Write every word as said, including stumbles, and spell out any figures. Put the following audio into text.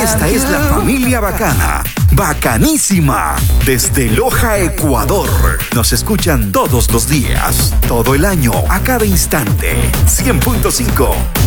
Esta es la familia bacana, bacanísima, desde Loja, Ecuador. Nos escuchan todos los días, todo el año, a cada instante. cien punto cinco